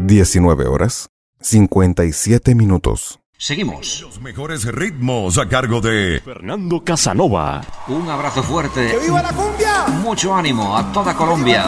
19:57. Seguimos. Los mejores ritmos a cargo de Fernando Casanova. Un abrazo fuerte. ¡Que viva la cumbia! Mucho ánimo a toda Colombia.